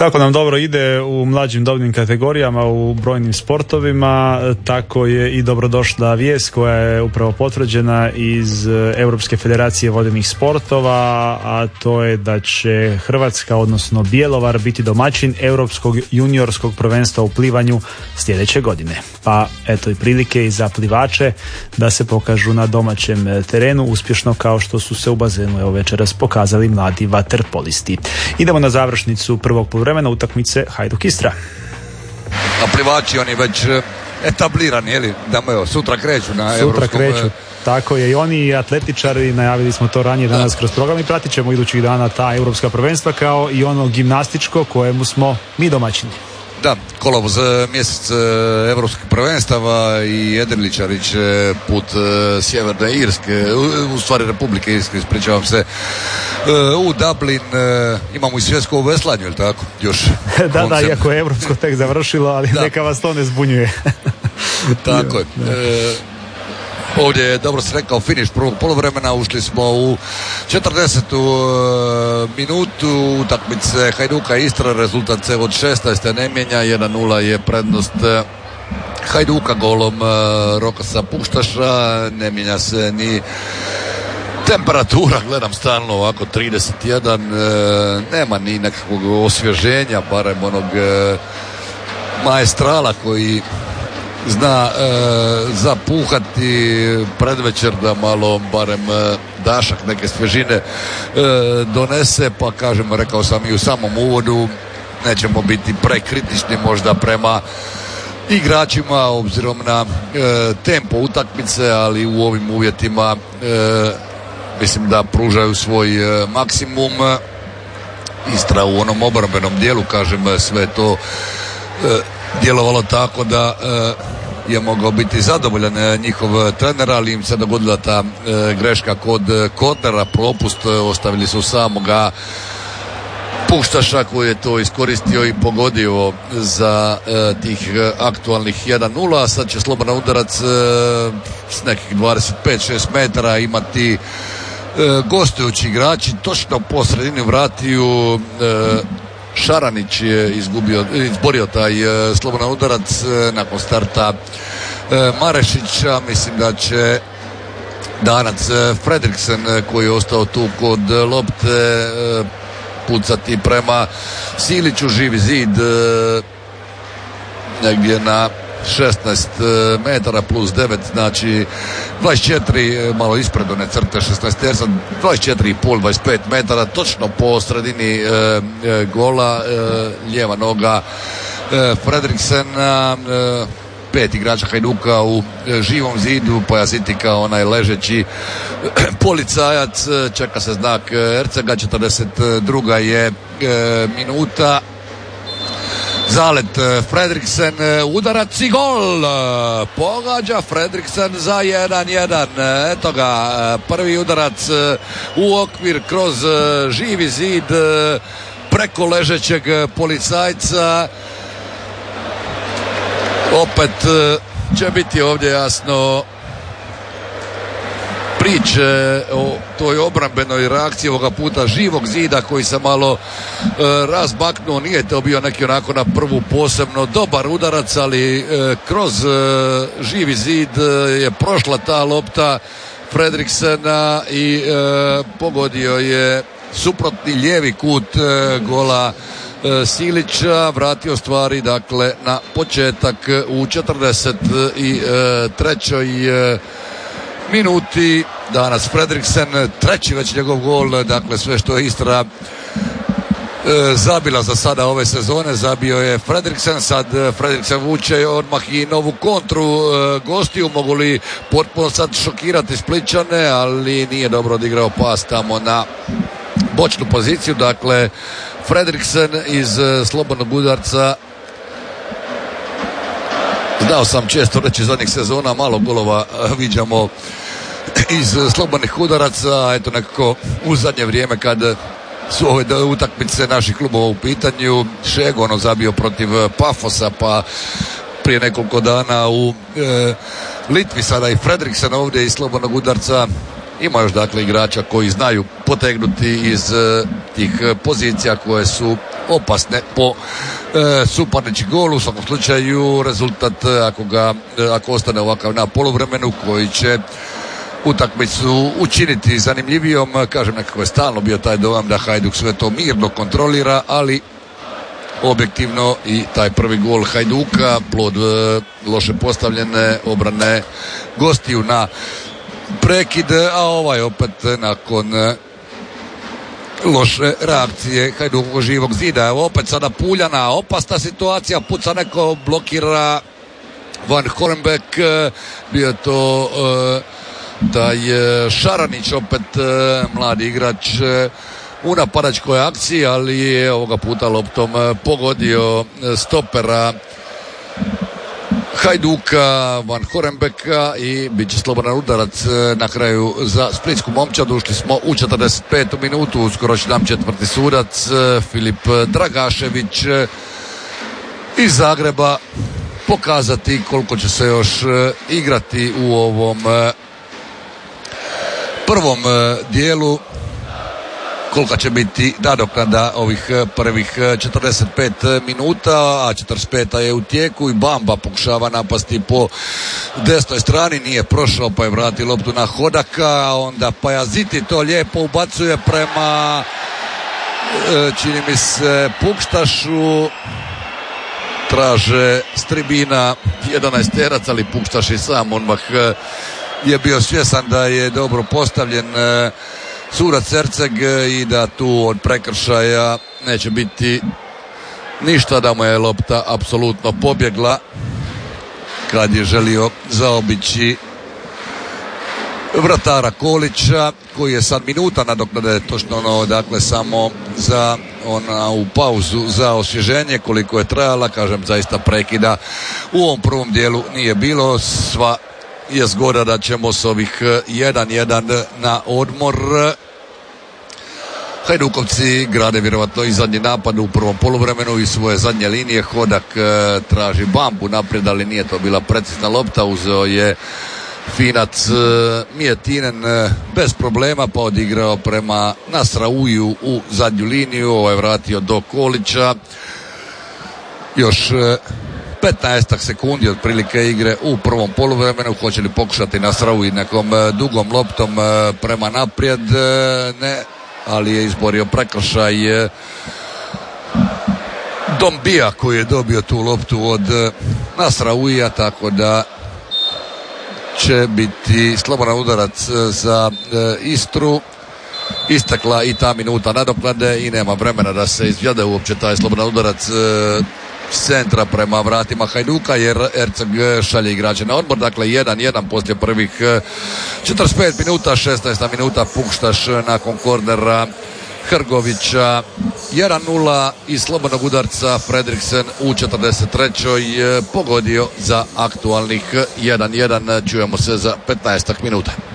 Kako nam dobro ide u mlađim dobnim kategorijama, u brojnim sportovima, tako je i dobrodošla vijest koja je upravo potvrđena iz Europske federacije vodenih sportova, a to je da će Hrvatska, odnosno Bjelovar, biti domaćin Europskog juniorskog prvenstva u plivanju sljedeće godine. Pa eto i prilike i za plivače da se pokažu na domaćem terenu uspješno kao što su se u bazenu evo večeras pokazali mladi vaterpolisti. Idemo na završnicu prvog poluvremena utakmice Hajduk-Istra. A plivači oni već etablirani, jeli? Da evo, sutra kreću na Sutra europskom... kreću, tako je, i oni i atletičari, najavili smo to ranije danas kroz program i pratit ćemo idućih dana ta europska prvenstva kao i ono gimnastičko kojemu smo mi domaćini. Da, kolovoz mjesec evropskih prvenstava i Jedriličari će put Sjeverne Irske, u stvari Republike Irske, ispričavam se, u Dublin. Imamo i svjetsko u veslanju, ili tako? Još da, iako je evropsko tek završilo, ali neka vas to ne zbunjuje. Tako je. Ovdje je, dobro se rekao, finiš prvog poluvremena, ušli smo u 40. minutu utakmice Hajduka Istra, rezultat se od 16. ne mijenja, 1-0 je prednost Hajduka golom Rokasa Puštaša, ne mijenja se ni temperatura, gledam stalno ovako 31, nema ni nekakvog osvježenja, barem onog maestrala koji zna zapuhati predvečer da malo barem dašak neke svježine donese, pa kažem, rekao sam i u samom uvodu, nećemo biti prekritični možda prema igračima obzirom na tempo utakmice, ali u ovim uvjetima mislim da pružaju svoj maksimum. Istra u onom obrambenom dijelu, kažem, sve to djelovalo tako da je mogao biti zadovoljan njihov trener, ali im se dogodila ta greška kod kornera, propust, ostavili su samoga Puštaša koji je to iskoristio i pogodio za tih aktualnih 1-0, a sad će slobodan udarac s nekih 25-6 metara imati gostujući igrači, točno po sredini vratiju. Šaranić je izborio taj slobodan udarac nakon starta Marešića. Mislim da će Danac Fredriksen, koji je ostao tu kod lopte, pucati prema Siliću. Živi zid negdje na 16 metara plus 9, znači 24, malo ispred one crte 16, 24,5, 25 metara, točno po sredini gola, lijeva noga Fredriksena. 5 igrača Hajduka u živom zidu, pojasiti kao onaj ležeći policajac, čeka se znak Ercega, 42. je minuta. Zalet Fredriksen, udarac i gol, pogađa Fredriksen za 1-1, eto ga, prvi udarac u okvir kroz živi zid preko ležećeg policajca. Opet će biti ovdje jasno priče o toj obrambenoj reakciji ovoga puta živog zida koji se malo razbaknuo. Nije to bio neki onako na prvu posebno dobar udarac, ali kroz živi zid je prošla ta lopta Fredriksena i pogodio je suprotni lijevi kut gola Silića, vratio stvari dakle na početak u 43. minuti. Danas Fredriksen, treći već njegov gol, dakle sve što je Istra zabila za sada ove sezone zabio je Fredriksen. Sad Fredriksen vuče odmah i novu kontru gostiju, mogu li potpuno sad šokirati Splićane, ali nije dobro odigrao pas tamo na bočnu poziciju. Dakle Fredriksen iz slobodnog udarca, znao sam često reći zadnjih sezona malo golova viđamo iz slobodnih udaraca, eto nekako u zadnje vrijeme kad su ove utakmice naših klubova u pitanju, Šego zabio protiv Pafosa, pa prije nekoliko dana u Litvi, sada i Fredriksen ovdje iz slobodnog udarca. Ima još dakle igrača koji znaju potegnuti iz tih pozicija koje su opasne po suparnički gol. U svakom slučaju rezultat ako ostane ovakav na poluvremenu koji će utakmicu učiniti zanimljivijom. Kažem, nekako je stalno bio taj dojam da Hajduk sve to mirno kontrolira, ali objektivno i taj prvi gol Hajduka plod loše postavljene obrane gostiju na prekid, a ovaj opet nakon loše reakcije Hajdukovog živog zida. Evo opet sada puljana, opasna situacija, puca neko, blokira Van Horenbeek, bio je to taj Šaranić, opet mladi igrač u napadačkoj akciji, ali je ovoga puta loptom pogodio stopera Hajduka, Van Horenbeka, i bit će slobodan udarac na kraju za splitsku momčadu. Ušli smo u 45. minutu, uskoro će nam četvrti sudac Filip Dragašević iz Zagreba pokazati koliko će se još igrati u ovom prvom dijelu, kolika će biti nadoknada ovih prvih 45 minuta, a 45 je u tijeku i Bamba pokušava napasti po desnoj strani, nije prošao pa je vratio loptu na Hodaka, a onda Pajaziti to lijepo ubacuje prema čini mi se Pukštašu, traže s tribina 11-terac, ali Pukštaš i sam odmah je bio svjesan da je dobro postavljen sudac Erceg i da tu od prekršaja neće biti ništa, da mu je lopta apsolutno pobjegla kad je želio zaobići vratara Kolića, koji je sad minuta nadoknade, točno ono, dakle samo za u pauzu za osvježenje, koliko je trajala. Kažem, zaista prekida u ovom prvom dijelu nije bilo. Sva je zgoda da ćemo s ovih 1-1 na odmor. Hajdukovci grade vjerovatno i zadnji napad u prvom poluvremenu i svoje zadnje linije. Hodak traži Bambu naprijed, ali nije to bila precizna lopta. Uzeo je Finac Mijetinen bez problema, pa odigrao prema Nasrauiju u zadnju liniju. Ovo je vratio do Kolića. Još 15 sekundi otprilike igre u prvom poluvremenu. Hoće li pokušati Nasrauji nekom dugom loptom prema naprijed? Ne, ali je izborio prekršaj Dombija, koji je dobio tu loptu od Nasrauija, tako da će biti slobodan udarac za Istru. Istekla i ta minuta nadoknade i nema vremena da se izvede uopće taj slobodan udarac s centra prema vratima Hajduka, jer Erceg šalje igrače na odmor. Dakle 1-1 poslije prvih 45 minuta. 16. minuta Pukštaš nakon kornera Hrgovića 1-0 i slobodnog udarca Fredriksen u 43. pogodio za aktualnih 1-1. Čujemo se za 15 minuta.